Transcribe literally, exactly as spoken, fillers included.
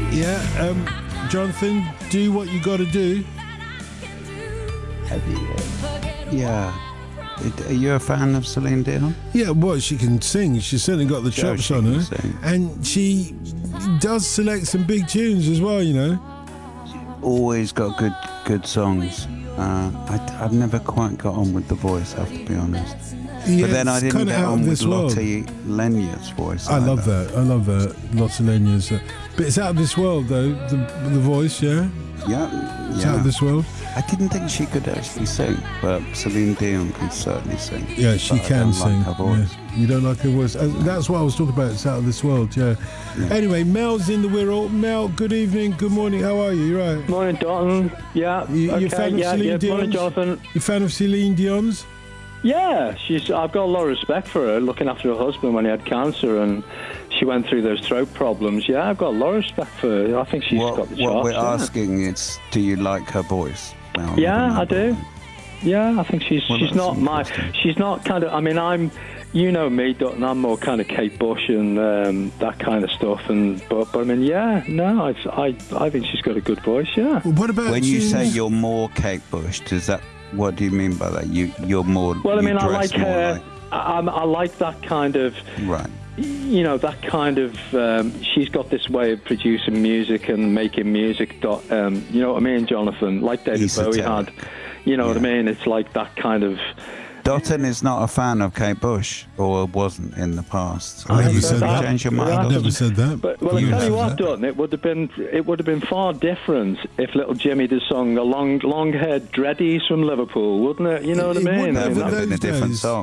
Yeah, um, Jonathan, do what you got to do. Have you? Yeah. Are you a fan of Celine Dion? Yeah, well, she can sing. She's certainly got the Sure, chops she on can her. sing. And she does select some big tunes as well, you know. Always got good good songs. Uh, I, I've never quite got on with the voice, I have to be honest. Yeah, but then I it's didn't kinda get out on of with this world. Lottie Lenyard's voice. I love either. that. I love that. Lots of Lenyards. Uh, but it's out of this world, though, the the voice, yeah? Yeah, It's yeah. out of this world. I didn't think she could actually sing, but Celine Dion can certainly sing. Yeah, she But I can don't sing. Like her voice. Yeah. You don't like her voice. Uh, that's what I was talking about. It's out of this world, yeah. Yeah. Anyway, Mel's in the Wirral. Mel, good evening, good morning. How are you? You right? Morning, Dalton. Yeah. You, okay, you fan of yeah, Celine yeah. Morning, Dion's? Jonathan. You fan of Celine Dion's? Yeah, she's. I've got a lot of respect for her, looking after her husband when he had cancer, and she went through those throat problems. Yeah, I've got a lot of respect for her. I think she's What, got the what chops. we're yeah. asking is, do you like her voice? Well, Yeah, never I do. mind. Yeah, I think she's. Well, she's that's not my. interesting. She's not kind of. I mean, I'm. You know me, Dalton. I'm more kind of Kate Bush and um, that kind of stuff. And but, but I mean, yeah, no, I, I, I think she's got a good voice. Yeah. Well, what about When you tunes? say you're more Kate Bush, does that? What do you mean by that? You you're more. Well, I you mean, I dress like more her. like- I, I'm- I like that kind of. Right. You know, that kind of, um, she's got this way of producing music and making music, dot, um, you know what I mean, Jonathan? Like David Bowie Esoteric. had, you know what I Yeah. mean? It's like that kind of... Dotton is not a fan of Kate Bush, or wasn't in the past. I never Have said that. Change your mind. Yeah. I Dotton? never said that. But, well, I You tell you said what, that. Dutton, it would have been it would have been far different if Little Jimmy had sung a long, long-haired dreadies from Liverpool, wouldn't it? You know what I It mean? wouldn't I have mean, in That would have been a those different days. song.